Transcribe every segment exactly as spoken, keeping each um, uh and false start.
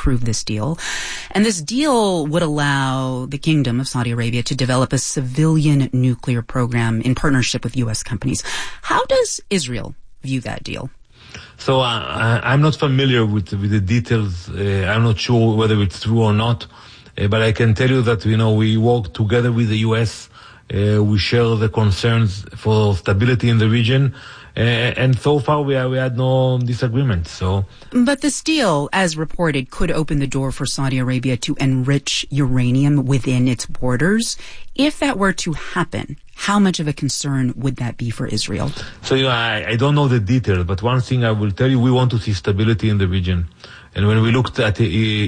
approve this deal. And this deal would allow the Kingdom of Saudi Arabia to develop a civilian nuclear program in partnership with U S companies. How does Israel view that deal? So uh, I'm not familiar with, with the details. Uh, I'm not sure whether it's true or not. Uh, but I can tell you that, you know, we work together with the U S. Uh, we share the concerns for stability in the region. Uh, and so far we, are, we had no disagreement. So, But this deal, as reported, could open the door for Saudi Arabia to enrich uranium within its borders. If that were to happen, how much of a concern would that be for Israel? So, you know, I, I don't know the details, but one thing I will tell you, we want to see stability in the region. And when we looked at, uh,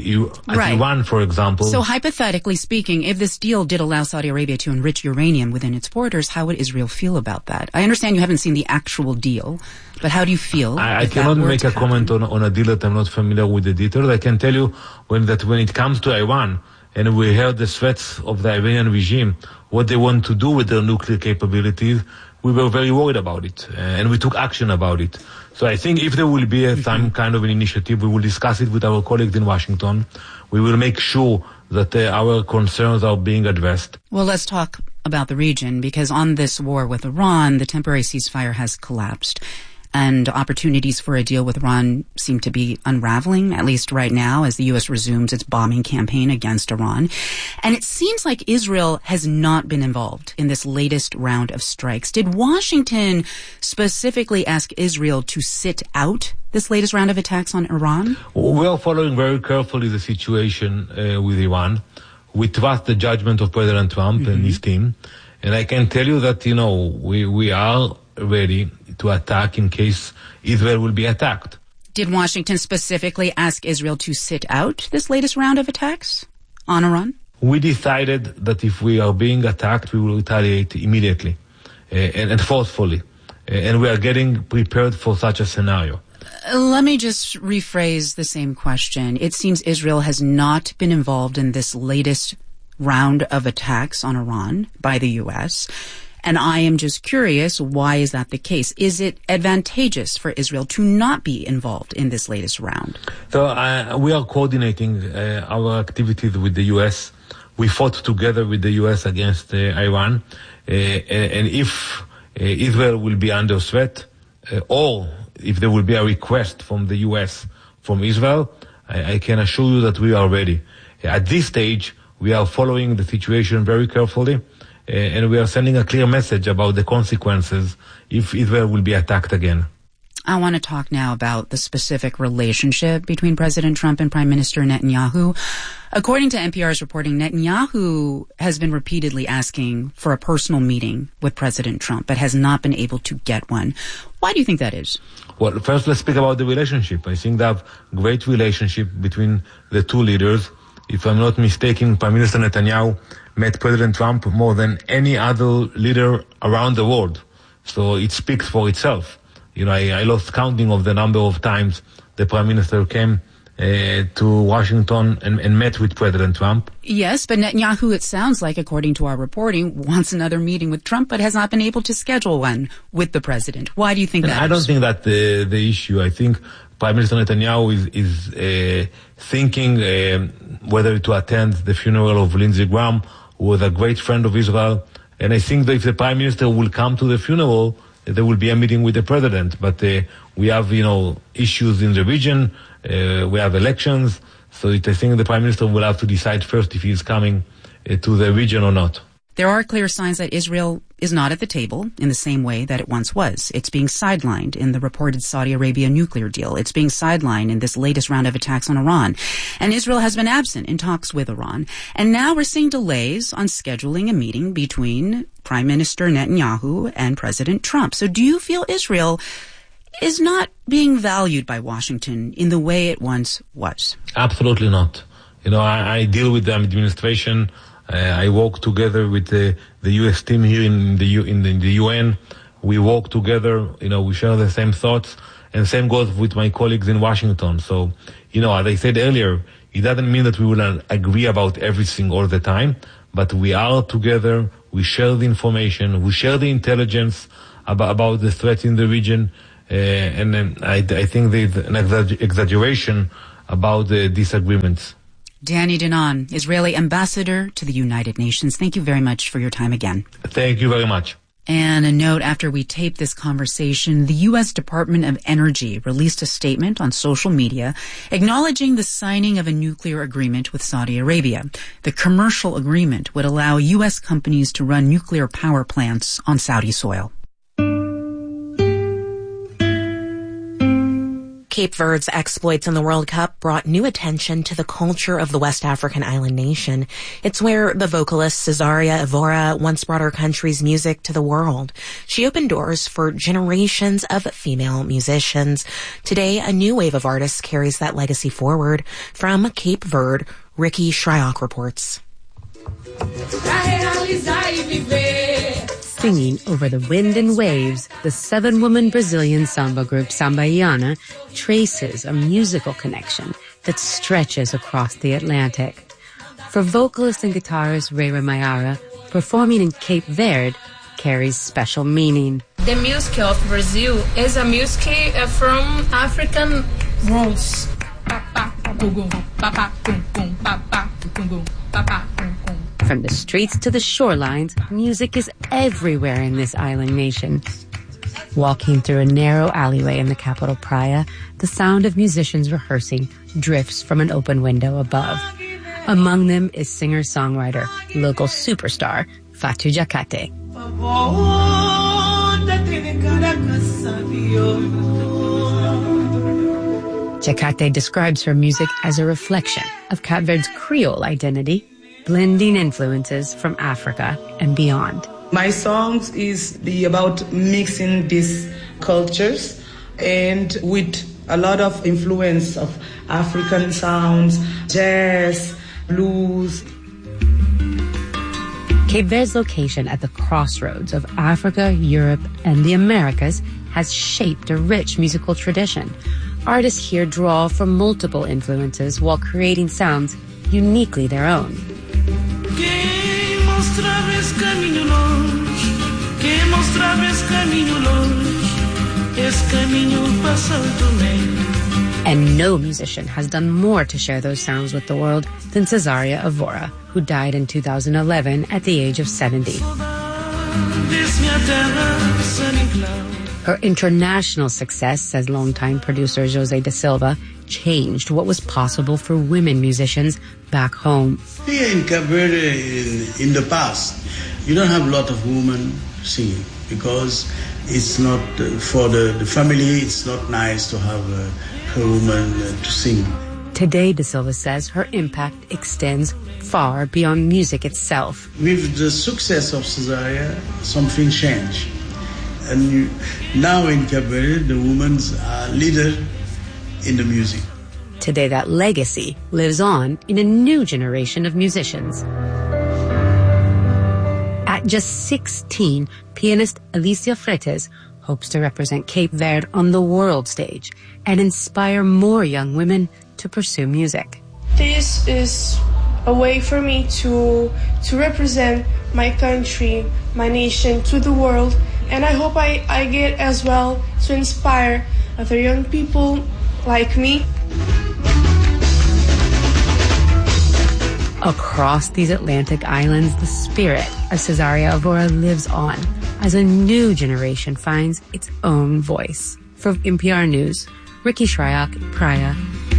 at right. Iran, for example... So hypothetically speaking, if this deal did allow Saudi Arabia to enrich uranium within its borders, how would Israel feel about that? I understand you haven't seen the actual deal, but how do you feel? I, I cannot make a happen? comment on, on a deal that I'm not familiar with the details. I can tell you when that when it comes to Iran, and we heard the threats of the Iranian regime, what they want to do with their nuclear capabilities, we were very worried about it, uh, and we took action about it. So I think if there will be a, some kind of an initiative, we will discuss it with our colleagues in Washington. We will make sure that uh, our concerns are being addressed. Well, let's talk about the region, because on this war with Iran, the temporary ceasefire has collapsed. And opportunities for a deal with Iran seem to be unraveling, at least right now, as the U S resumes its bombing campaign against Iran. And it seems like Israel has not been involved in this latest round of strikes. Did Washington specifically ask Israel to sit out this latest round of attacks on Iran? We are following very carefully the situation uh, with Iran. We trust the judgment of President Trump mm-hmm. and his team. And I can tell you that, you know, we, we are ready to attack in case Israel will be attacked. Did Washington specifically ask Israel to sit out this latest round of attacks on Iran? We decided that if we are being attacked, we will retaliate immediately uh, and, and forcefully. Uh, and we are getting prepared for such a scenario. Uh, let me just rephrase the same question. It seems Israel has not been involved in this latest round of attacks on Iran by the U S, and I am just curious, why is that the case? Is it advantageous for Israel to not be involved in this latest round? So uh, we are coordinating uh, our activities with the U S. We fought together with the U S against uh, Iran. Uh, and if uh, Israel will be under threat, uh, or if there will be a request from the U S from Israel, I, I can assure you that we are ready. At this stage, we are following the situation very carefully. Uh, and we are sending a clear message about the consequences if Israel will be attacked again. I want to talk now about the specific relationship between President Trump and Prime Minister Netanyahu. According to N P R's reporting, Netanyahu has been repeatedly asking for a personal meeting with President Trump, but has not been able to get one. Why do you think that is? Well, first let's speak about the relationship. I think they have a great relationship between the two leaders. If I'm not mistaken, Prime Minister Netanyahu met President Trump more than any other leader around the world. So it speaks for itself. You know, I, I lost counting of the number of times the Prime Minister came uh, to Washington and, and met with President Trump. Yes, but Netanyahu, it sounds like, according to our reporting, wants another meeting with Trump, but has not been able to schedule one with the president. Why do you think and that I is? don't think that's the, the issue. I think Prime Minister Netanyahu is, is uh, thinking uh, whether to attend the funeral of Lindsey Graham, who was a great friend of Israel. And I think that if the Prime Minister will come to the funeral, there will be a meeting with the President. But uh, we have, you know, issues in the region. Uh, we have elections. So it, I think the Prime Minister will have to decide first if he is coming uh, to the region or not. There are clear signs that Israel is not at the table in the same way that it once was. It's being sidelined in the reported Saudi Arabia nuclear deal. It's being sidelined in this latest round of attacks on Iran. And Israel has been absent in talks with Iran. And now we're seeing delays on scheduling a meeting between Prime Minister Netanyahu and President Trump. So do you feel Israel is not being valued by Washington in the way it once was? Absolutely not. You know, I, I deal with the administration. Uh, I work together with the, the U S team here in the, U, in the in the U N. We work together. You know, we share the same thoughts, and same goes with my colleagues in Washington. So, you know, as I said earlier, it doesn't mean that we will agree about everything all the time, but we are together. We share the information. We share the intelligence about about the threat in the region. Uh, and then I, I think there's an exaggeration about the disagreements. Danny Danon, Israeli ambassador to the United Nations. Thank you very much for your time again. Thank you very much. And a note after we taped this conversation, the U S Department of Energy released a statement on social media acknowledging the signing of a nuclear agreement with Saudi Arabia. The commercial agreement would allow U S companies to run nuclear power plants on Saudi soil. Cape Verde's exploits in the World Cup brought new attention to the culture of the West African island nation. It's where the vocalist Cesaria Evora once brought her country's music to the world. She opened doors for generations of female musicians. Today, a new wave of artists carries that legacy forward. From Cape Verde, Ricky Shryock reports. Singing over the wind and waves, the seven-woman Brazilian samba group Sambaiana traces a musical connection that stretches across the Atlantic. For vocalist and guitarist Rera Mayara, performing in Cape Verde carries special meaning. The music of Brazil is a music from African roots. From the streets to the shorelines, music is everywhere in this island nation. Walking through a narrow alleyway in the capital Praia, the sound of musicians rehearsing drifts from an open window above. Among them is singer-songwriter, local superstar, Fatu Jacate. Jacate describes her music as a reflection of Cape Verde's Creole identity, blending influences from Africa and beyond. My songs is the about mixing these cultures and with a lot of influence of African sounds, jazz, blues. Cape Verde's location at the crossroads of Africa, Europe, and the Americas has shaped a rich musical tradition. Artists here draw from multiple influences while creating sounds uniquely their own. And no musician has done more to share those sounds with the world than Cesaria Evora, who died in two thousand eleven at the age of seventy. Her international success, says longtime producer Jose da Silva, changed what was possible for women musicians back home. Here in Cape Verde, in, in the past, you don't have a lot of women singing because it's not, uh, for the, the family, it's not nice to have a, a woman uh, to sing. Today, da Silva says, her impact extends far beyond music itself. With the success of Cesaria, something changed. And you, now in Cape Verde, the women are leader in the music. Today, that legacy lives on in a new generation of musicians. At just sixteen, pianist Alicia Freitas hopes to represent Cape Verde on the world stage and inspire more young women to pursue music. This is a way for me to to represent my country, my nation to the world, and I hope I, I get as well to inspire other young people like me. Across these Atlantic islands, the spirit of Cesaria Evora lives on as a new generation finds its own voice. For N P R News, Ricky Shryock, Praia.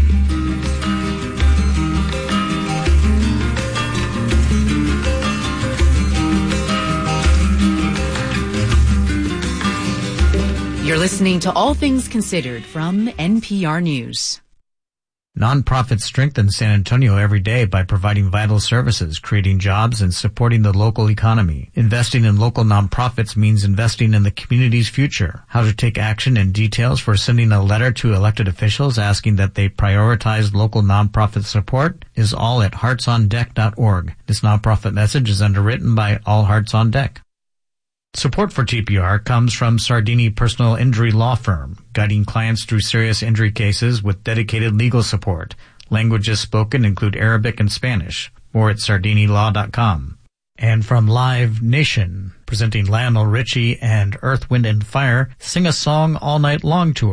You're listening to All Things Considered from N P R News. Nonprofits strengthen San Antonio every day by providing vital services, creating jobs, and supporting the local economy. Investing in local nonprofits means investing in the community's future. How to take action and details for sending a letter to elected officials asking that they prioritize local nonprofit support is all at hearts on deck dot org. This nonprofit message is underwritten by All Hearts on Deck. Support for T P R comes from Sardini Personal Injury Law Firm, guiding clients through serious injury cases with dedicated legal support. Languages spoken include Arabic and Spanish. More at sardini law dot com. And from Live Nation, presenting Lionel Richie and Earth, Wind and Fire Sing a Song All Night Long tour.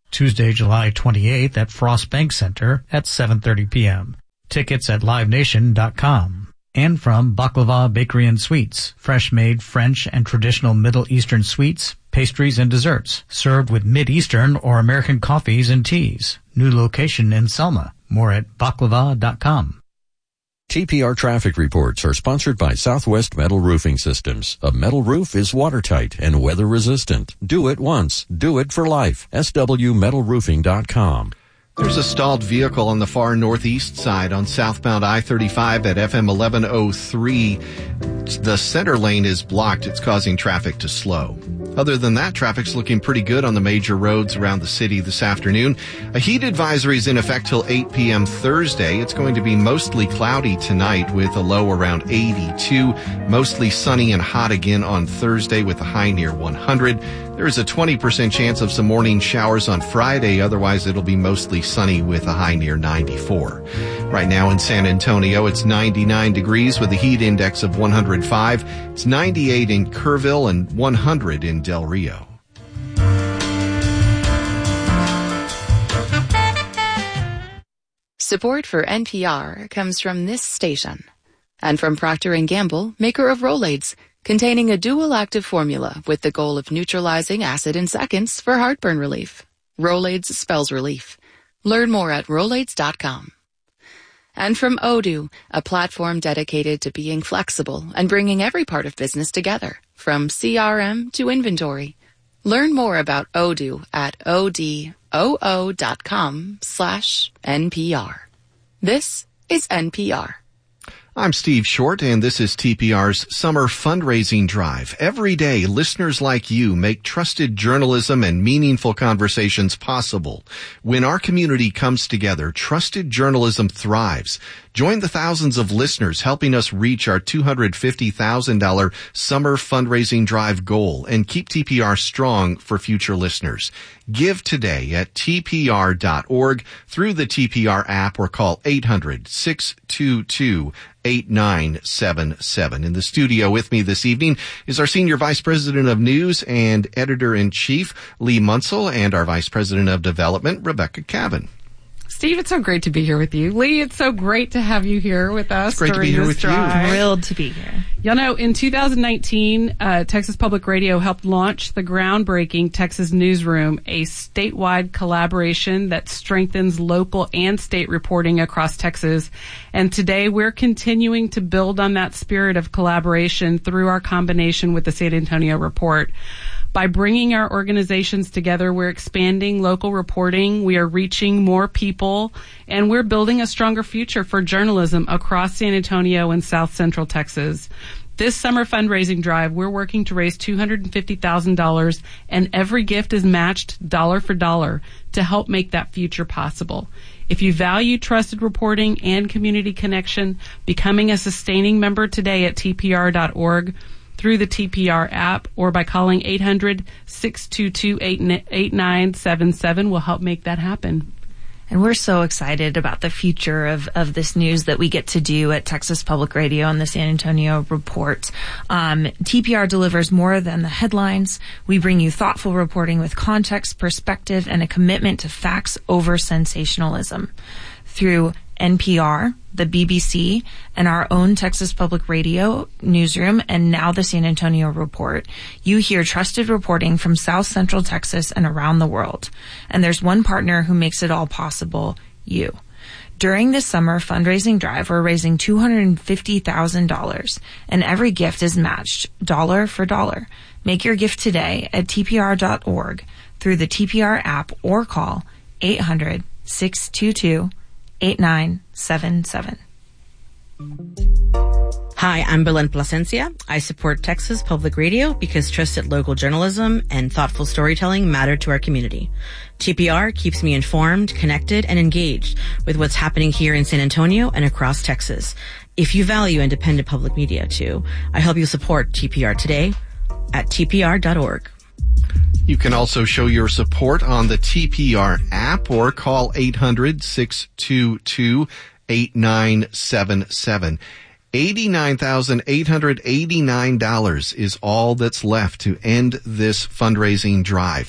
Tuesday, July twenty-eighth at Frost Bank Center at seven thirty p.m. Tickets at live nation dot com. And from Baklava Bakery and Sweets, fresh-made French and traditional Middle Eastern sweets, pastries, and desserts, served with Mid-Eastern or American coffees and teas. New location in Selma. More at baklava dot com. T P R traffic reports are sponsored by Southwest Metal Roofing Systems. A metal roof is watertight and weather resistant. Do it once. Do it for life. S W metal roofing dot com. There's a stalled vehicle on the far northeast side on southbound I thirty-five at F M eleven oh three. The center lane is blocked. It's causing traffic to slow. Other than that, traffic's looking pretty good on the major roads around the city this afternoon. A heat advisory is in effect till eight p.m. Thursday. It's going to be mostly cloudy tonight with a low around eighty-two. Mostly sunny and hot again on Thursday with a high near one hundred. There is a twenty percent chance of some morning showers on Friday. Otherwise, it'll be mostly sunny with a high near ninety-four. Right now in San Antonio, it's ninety-nine degrees with a heat index of one hundred five. It's ninety-eight in Kerrville and one hundred in Del Rio. Support for N P R comes from this station and from Procter and Gamble, maker of Rolaids, containing a dual active formula with the goal of neutralizing acid in seconds for heartburn relief. Rolaids spells relief. Learn more at rolaids dot com. And from Odoo, a platform dedicated to being flexible and bringing every part of business together, from C R M to inventory. Learn more about Odoo at odoo dot com slash N P R. This is N P R. I'm Steve Short, and this is T P R's Summer Fundraising Drive. Every day, listeners like you make trusted journalism and meaningful conversations possible. When our community comes together, trusted journalism thrives. Join the thousands of listeners helping us reach our two hundred fifty thousand dollars Summer Fundraising Drive goal and keep T P R strong for future listeners. Give today at T P R dot org through the T P R app or call eight hundred, six two two, eight nine seven seven. In the studio with me this evening is our Senior Vice President of News and Editor-in-Chief, Lee Munsell, and our Vice President of Development, Rebecca Cavan. Steve, it's so great to be here with you. Lee, it's so great to have you here with us. It's great to be here with drive. you. Thrilled to be here. You know, in two thousand nineteen, uh, Texas Public Radio helped launch the groundbreaking Texas Newsroom, a statewide collaboration that strengthens local and state reporting across Texas. And today we're continuing to build on that spirit of collaboration through our combination with the San Antonio Report. By bringing our organizations together, we're expanding local reporting, we are reaching more people, and we're building a stronger future for journalism across San Antonio and South Central Texas. This summer fundraising drive, we're working to raise two hundred fifty thousand dollars, and every gift is matched dollar for dollar to help make that future possible. If you value trusted reporting and community connection, becoming a sustaining member today at T P R dot org, through the T P R app, or by calling eight hundred, six two two, eight nine seven seven will help make that happen. And we're so excited about the future of, of this news that we get to do at Texas Public Radio and the San Antonio Report. Um, T P R delivers more than the headlines. We bring you thoughtful reporting with context, perspective, and a commitment to facts over sensationalism. Through N P R, the B B C, and our own Texas Public Radio newsroom, and now the San Antonio Report, you hear trusted reporting from South Central Texas and around the world. And there's one partner who makes it all possible, you. During this summer fundraising drive, we're raising two hundred fifty thousand dollars, and every gift is matched dollar for dollar. Make your gift today at T P R dot org through the T P R app or call eight hundred, six two two, eight nine seven seven. Hi, I'm Belen Plasencia. I support Texas Public Radio because trusted local journalism and thoughtful storytelling matter to our community. T P R keeps me informed, connected, and engaged with what's happening here in San Antonio and across Texas. If you value independent public media too, I hope you support T P R today at T P R dot org. You can also show your support on the T P R app or call eight hundred, six two two, eight nine seven seven. eighty-nine thousand eight hundred eighty-nine dollars is all that's left to end this fundraising drive.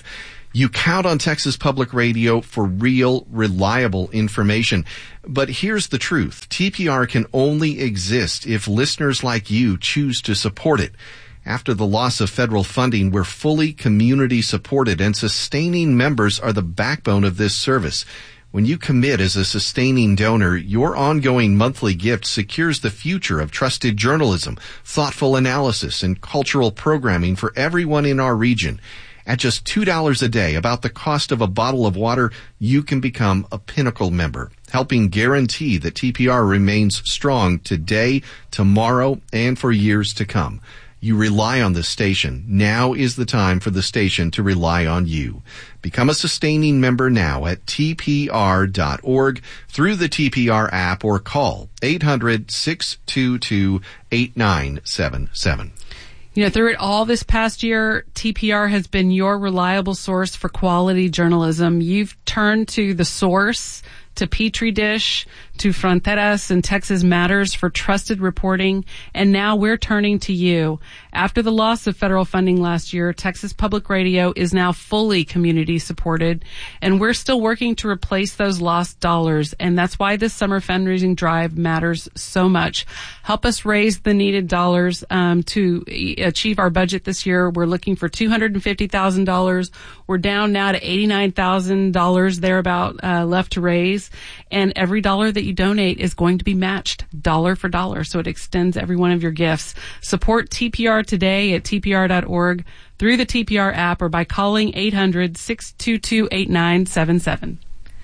You count on Texas Public Radio for real, reliable information. But here's the truth. T P R can only exist if listeners like you choose to support it. After the loss of federal funding, we're fully community supported, and sustaining members are the backbone of this service. When you commit as a sustaining donor, your ongoing monthly gift secures the future of trusted journalism, thoughtful analysis, and cultural programming for everyone in our region. At just two dollars a day, about the cost of a bottle of water, you can become a Pinnacle member, helping guarantee that T P R remains strong today, tomorrow, and for years to come. You rely on this station. Now is the time for the station to rely on you. Become a sustaining member now at T P R dot org through the T P R app or call eight hundred, six two two, eight nine seven seven. You know, through it all this past year, T P R has been your reliable source for quality journalism. You've turned to The Source, to Petri Dish, to Fronteras and Texas Matters for trusted reporting, and now we're turning to you. After the loss of federal funding last year, Texas Public Radio is now fully community supported, and we're still working to replace those lost dollars, and that's why this summer fundraising drive matters so much. Help us raise the needed dollars um, to achieve our budget this year. We're looking for two hundred fifty thousand dollars. We're down now to eighty-nine thousand dollars thereabout uh, left to raise, and every dollar that you donate is going to be matched dollar for dollar, so it extends every one of your gifts. Support T P R today at T P R dot org, through the T P R app, or by calling eight hundred, six two two, eight nine seven seven.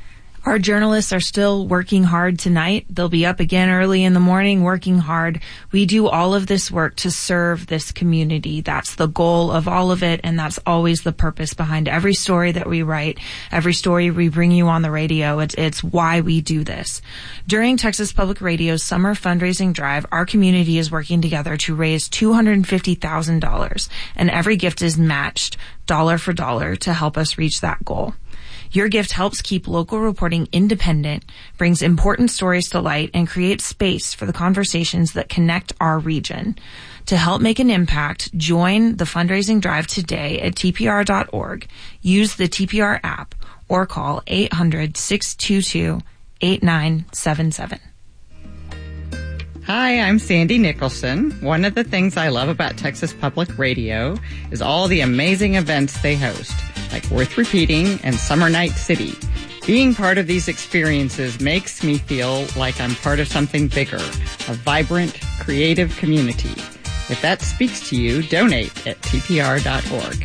Our journalists are still working hard tonight. They'll be up again early in the morning working hard. We do all of this work to serve this community. That's the goal of all of it, and that's always the purpose behind every story that we write, every story we bring you on the radio. It's, it's why we do this. During Texas Public Radio's summer fundraising drive, our community is working together to raise two hundred fifty thousand dollars, and every gift is matched dollar for dollar to help us reach that goal. Your gift helps keep local reporting independent, brings important stories to light, and creates space for the conversations that connect our region. To help make an impact, join the fundraising drive today at T P R dot org, use the T P R app, or call eight hundred, six two two, eight nine seven seven. Hi, I'm Sandy Nicholson. One of the things I love about Texas Public Radio is all the amazing events they host, like Worth Repeating and Summer Night City. Being part of these experiences makes me feel like I'm part of something bigger, a vibrant, creative community. If that speaks to you, donate at T P R dot org.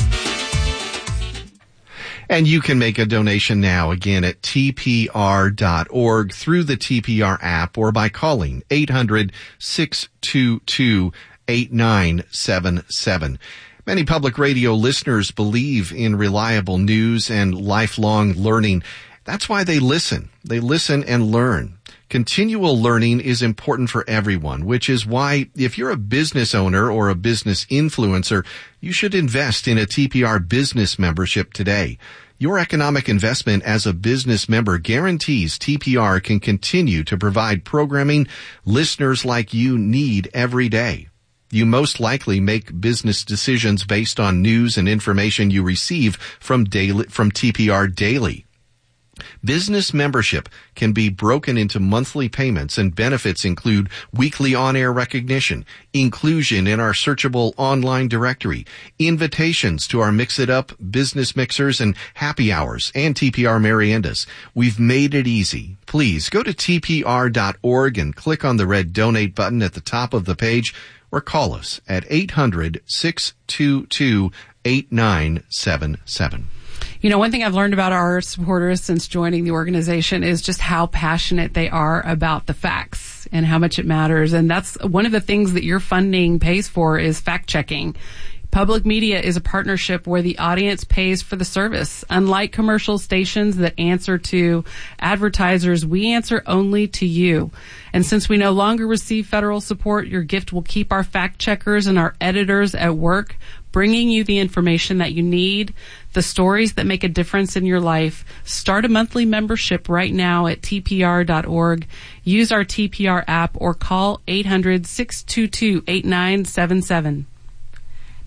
And you can make a donation now, again, at T P R dot org through the T P R app, or by calling eight hundred, six two two, eight nine seven seven. Many public radio listeners believe in reliable news and lifelong learning. That's why they listen. They listen and learn. Continual learning is important for everyone, which is why if you're a business owner or a business influencer, you should invest in a T P R business membership today. Your economic investment as a business member guarantees T P R can continue to provide programming listeners like you need every day. You most likely make business decisions based on news and information you receive from daily, from T P R Daily. Business membership can be broken into monthly payments, and benefits include weekly on-air recognition, inclusion in our searchable online directory, invitations to our Mix It Up business mixers and happy hours, and T P R Meriendas. We've made it easy. Please go to T P R dot org and click on the red donate button at the top of the page, or call us at eight hundred, six two two, eight nine seven seven. You know, one thing I've learned about our supporters since joining the organization is just how passionate they are about the facts and how much it matters. And that's one of the things that your funding pays for, is fact checking. Public media is a partnership where the audience pays for the service. Unlike commercial stations that answer to advertisers, we answer only to you. And since we no longer receive federal support, your gift will keep our fact checkers and our editors at work, bringing you the information that you need, the stories that make a difference in your life. Start a monthly membership right now at T P R dot org. Use our T P R app or call eight hundred, six two two, eight nine seven seven.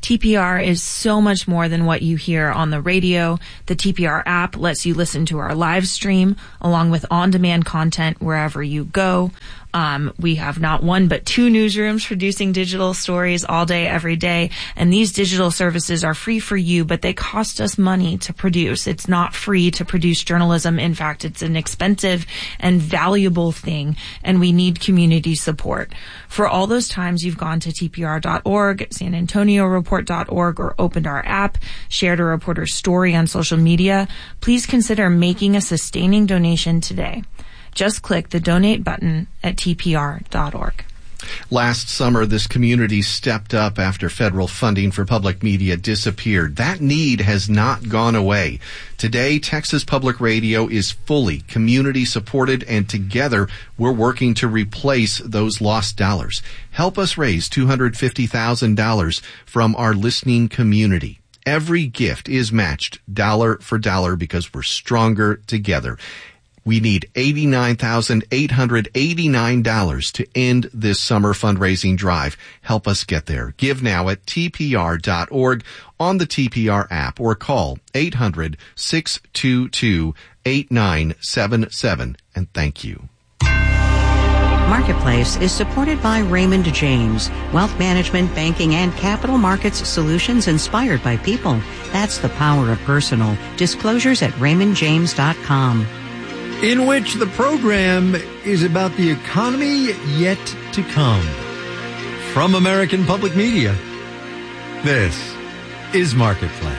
T P R is so much more than what you hear on the radio. The T P R app lets you listen to our live stream along with on-demand content wherever you go. Um, we have not one but two newsrooms producing digital stories all day, every day. And these digital services are free for you, but they cost us money to produce. It's not free to produce journalism. In fact, it's an expensive and valuable thing, and we need community support. For all those times you've gone to T P R dot org, San Antonio Report dot org, or opened our app, shared a reporter's story on social media, please consider making a sustaining donation today. Just click the donate button at T P R dot org. Last summer, this community stepped up after federal funding for public media disappeared. That need has not gone away. Today, Texas Public Radio is fully community supported, and together we're working to replace those lost dollars. Help us raise two hundred fifty thousand dollars from our listening community. Every gift is matched dollar for dollar because we're stronger together. We need eighty-nine thousand eight hundred eighty-nine dollars to end this summer fundraising drive. Help us get there. Give now at T P R dot org, on the T P R app, or call eight hundred, six two two, eight nine seven seven. And thank you. Marketplace is supported by Raymond James, wealth management, banking, and capital markets solutions inspired by people. That's the power of personal. Disclosures at raymond james dot com. In which the program is about the economy yet to come. From American Public Media, this is Marketplace.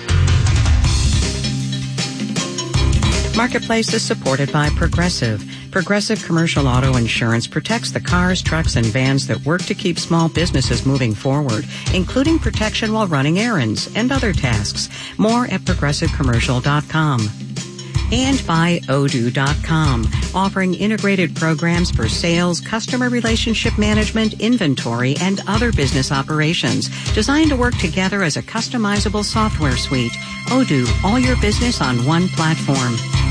Marketplace is supported by Progressive. Progressive Commercial Auto Insurance protects the cars, trucks, and vans that work to keep small businesses moving forward, including protection while running errands and other tasks. More at progressive commercial dot com. And by Odoo dot com, offering integrated programs for sales, customer relationship management, inventory, and other business operations, designed to work together as a customizable software suite. Odoo, all your business on one platform.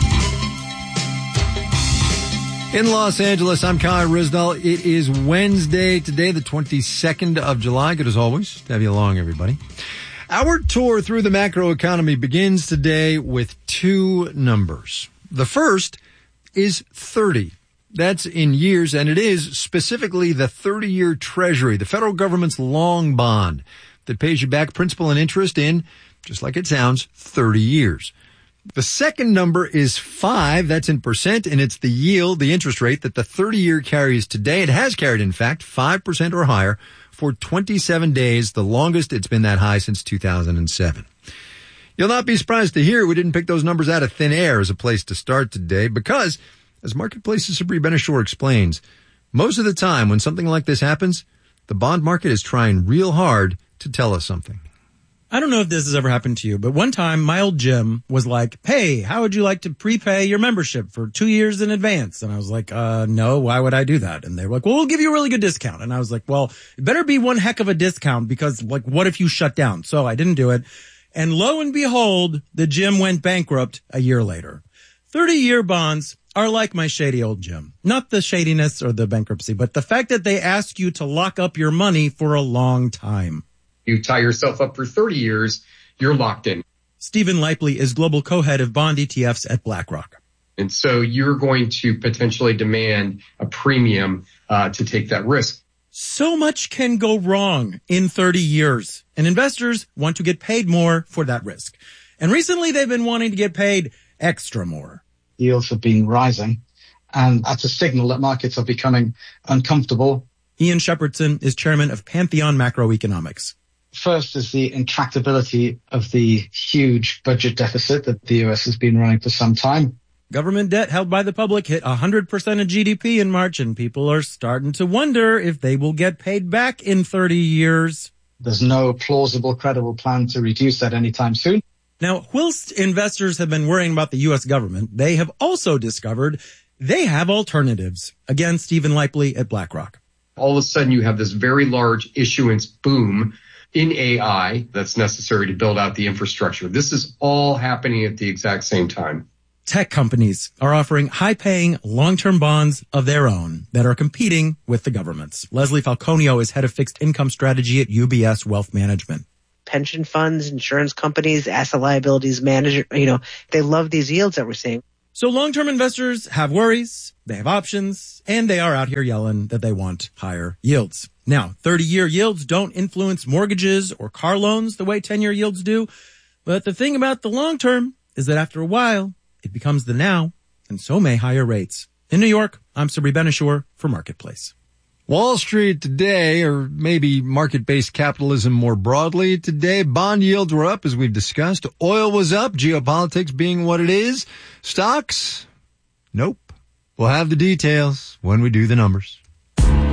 In Los Angeles, I'm Kai Rizdal. It is Wednesday today, the twenty-second of July. Good as always to have you along, everybody. Our tour through the macroeconomy begins today with two numbers. The first is thirty. That's in years, and it is specifically the thirty-year Treasury, the federal government's long bond that pays you back principal and interest in, just like it sounds, thirty years. The second number is five. That's in percent, and it's the yield, the interest rate that the thirty-year carries today. It has carried, in fact, five percent or higher for twenty-seven days, the longest it's been that high since two thousand seven. You'll not be surprised to hear we didn't pick those numbers out of thin air as a place to start today because, as Marketplace's Sabri Benishore explains, most of the time when something like this happens, the bond market is trying real hard to tell us something. I don't know if this has ever happened to you, but one time my old gym was like, hey, how would you like to prepay your membership for two years in advance? And I was like, uh, no, why would I do that? And they were like, well, we'll give you a really good discount. And I was like, well, it better be one heck of a discount because, like, what if you shut down? So I didn't do it. And lo and behold, the gym went bankrupt a year later. thirty-year bonds are like my shady old gym. Not the shadiness or the bankruptcy, but the fact that they ask you to lock up your money for a long time. You tie yourself up for thirty years, you're locked in. Stephen Lipley is global co-head of bond E T Fs at BlackRock. And so you're going to potentially demand a premium uh, to take that risk. So much can go wrong in thirty years, and investors want to get paid more for that risk. And recently they've been wanting to get paid extra more. Yields have been rising, and that's a signal that markets are becoming uncomfortable. Ian Shepherdson is chairman of Pantheon Macroeconomics. First is the intractability of the huge budget deficit that the U S has been running for some time. Government debt held by the public hit one hundred percent of G D P in March, and people are starting to wonder if they will get paid back in thirty years. There's no plausible, credible plan to reduce that anytime soon. Now, whilst investors have been worrying about the U S government, they have also discovered they have alternatives. Again, Stephen Lipley at BlackRock. All of a sudden, you have this very large issuance boom in A I that's necessary to build out the infrastructure. This is all happening at the exact same time. Tech companies are offering high-paying long-term bonds of their own that are competing with the government's. Leslie Falconio is head of fixed income strategy at U B S Wealth Management. pension funds, insurance companies, asset liabilities manager, you know, they love these yields that we're seeing. So long-term investors have worries, they have options, and they are out here yelling that they want higher yields. Now, thirty-year yields don't influence mortgages or car loans the way ten-year yields do. But the thing about the long term is that after a while, it becomes the now, and so may higher rates. In New York, I'm Sabri Benishore for Marketplace. Wall Street today, or maybe market-based capitalism more broadly today, bond yields were up, as we've discussed. Oil was up, geopolitics being what it is. Stocks? Nope. We'll have the details when we do the numbers.